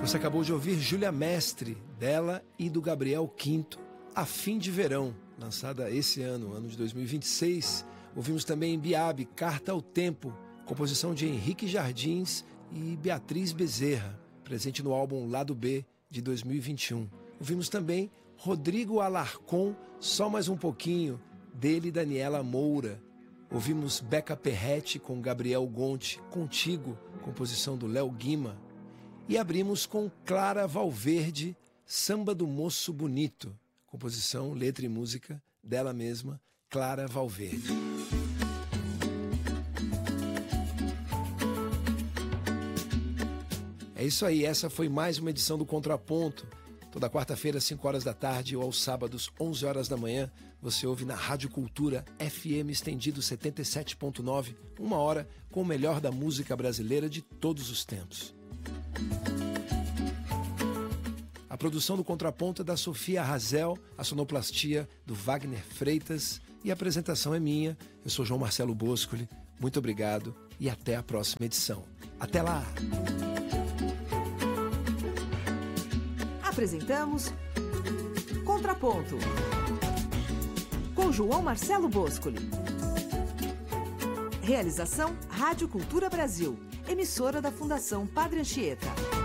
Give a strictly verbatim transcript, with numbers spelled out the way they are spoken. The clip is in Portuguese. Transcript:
Você acabou de ouvir Júlia Mestre, dela e do Gabriel Quinto, A Fim de Verão, lançada esse ano, ano de dois mil e vinte e seis. Ouvimos também Biabe, Carta ao Tempo, composição de Henrique Jardins e Beatriz Bezerra, presente no álbum Lado B de dois mil e vinte e um. Ouvimos também Rodrigo Alarcon, Só Mais Um Pouquinho, dele e Daniela Moura. Ouvimos Beca Perrette com Gabriel Gonti, Contigo, composição do Léo Guima. E abrimos com Clara Valverde, Samba do Moço Bonito, composição, letra e música dela mesma, Clara Valverde. É isso aí, essa foi mais uma edição do Contraponto. Toda quarta-feira, às cinco horas da tarde, ou aos sábados, onze horas da manhã, você ouve na Rádio Cultura F M estendido setenta e sete ponto nove, uma hora com o melhor da música brasileira de todos os tempos. A produção do Contraponto é da Sofia Razel, a sonoplastia do Wagner Freitas e a apresentação é minha. Eu sou João Marcelo Boscoli. Muito obrigado e até a próxima edição. Até lá! Apresentamos Contraponto com João Marcelo Boscoli. Realização Rádio Cultura Brasil, emissora da Fundação Padre Anchieta.